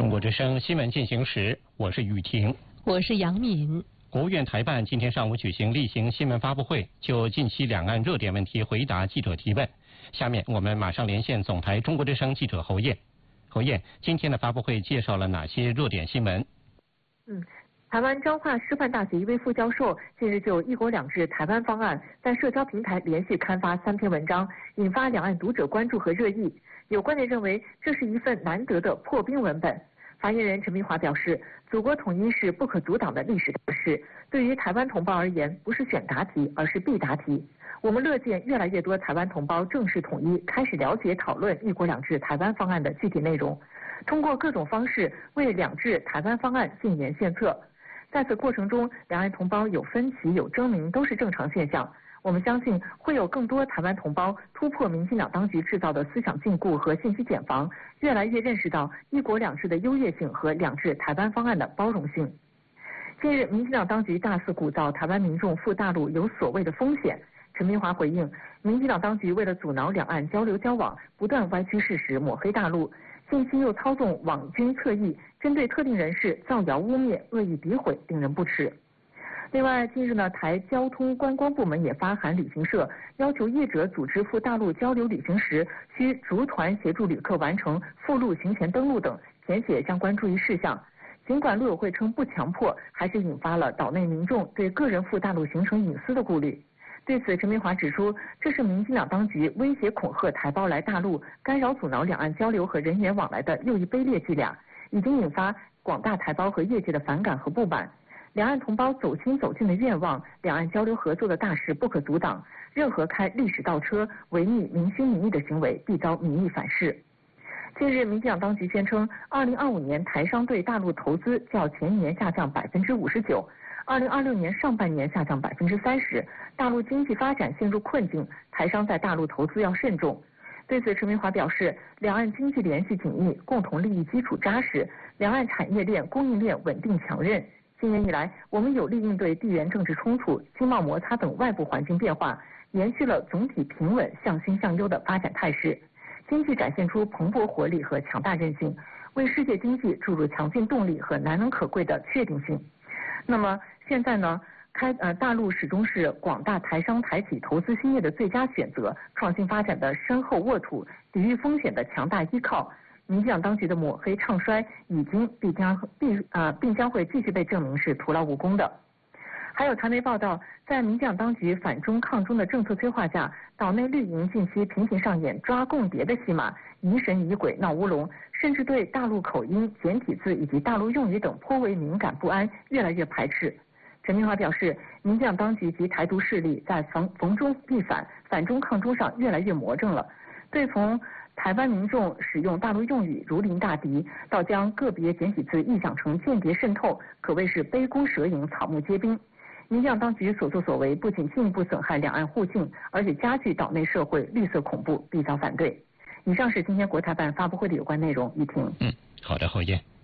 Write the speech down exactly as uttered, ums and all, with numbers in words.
中国之声新闻进行时，我是雨婷， 我是杨敏。 国务院台办今天上午举行例行新闻发布会，就近期两岸热点问题回答记者提问。下面我们马上连线总台中国之声记者侯燕。侯燕，今天的发布会介绍了哪些热点新闻？ 嗯。台湾彰化师范大学一位副教授近日就“一国两制”台湾方案在社交平台连续刊发三篇文章，引发两岸读者关注和热议。有观点认为这是一份难得的破冰文本。发言人陈明华表示，祖国统一是不可阻挡的历史大事，对于台湾同胞而言，不是选答题，而是必答题。我们乐见越来越多台湾同胞正式统一，开始了解讨论“一国两制”台湾方案的具体内容，通过各种方式为两制台湾方案进言献策。在此过程中，两岸同胞有分歧、有争鸣都是正常现象。我们相信会有更多台湾同胞突破民进党当局制造的思想禁锢和信息茧房，越来越认识到一国两制的优越性和两制台湾方案的包容性。近日，民进党当局大肆鼓噪台湾民众赴大陆有所谓的风险。陈明华回应，民进党当局为了阻挠两岸交流交往，不断歪曲事实、抹黑大陆，近期又操纵网军侧翼，针对特定人士造谣污蔑、恶意诋毁，令人不齿。另外，近日呢，台交通观光部门也发函旅行社，要求业者组织赴大陆交流旅行时，需逐团协助旅客完成赴陆行前登录等，填写相关注意事项。尽管陆委会称不强迫，还是引发了岛内民众对个人赴大陆行程隐私的顾虑。对此，陈明华指出，这是民进党当局威胁恐吓台胞来大陆，干扰阻挠两岸交流和人员往来的又一卑劣伎俩，已经引发广大台胞和业界的反感和不满。两岸同胞走亲走近的愿望，两岸交流合作的大势不可阻挡，任何开历史倒车、违逆民心民意的行为，必遭民意反噬。近日，民进党当局宣称，二零二五年台商对大陆投资较前一年下降百分之五十九。二零二六年上半年下降百分之三十，大陆经济发展陷入困境，台商在大陆投资要慎重。对此，陈明华表示，两岸经济联系紧密，共同利益基础扎实，两岸产业链、供应链稳定强韧。今年以来，我们有力应对地缘政治冲突、经贸摩擦等外部环境变化，延续了总体平稳、向新向优的发展态势，经济展现出蓬勃活力和强大韧性，为世界经济注入强劲动力和难能可贵的确定性。那么现在呢，开呃大陆始终是广大台商台企投资兴业的最佳选择，创新发展的深厚沃土，抵御风险的强大依靠。民进党当局的抹黑唱衰已经必将必啊并将会继续被证明是徒劳无功的。还有传媒报道，在民进党当局反中抗中的政策催化下，岛内绿营近期频频上演抓共谍的戏码，疑神疑鬼闹乌龙，甚至对大陆口音、简体字以及大陆用语等颇为敏感不安，越来越排斥。陈明华表示，民进党当局及台独势力在逢逢中必反、反中抗中上越来越魔怔了，对从台湾民众使用大陆用语如临大敌，到将个别简体字臆想成间谍渗透，可谓是杯弓蛇影、草木皆兵。民进党当局所作所为，不仅进一步损害两岸互信，而且加剧岛内社会绿色恐怖，必遭反对。以上是今天国台办发布会的有关内容。雨婷。 嗯，好的，侯燕。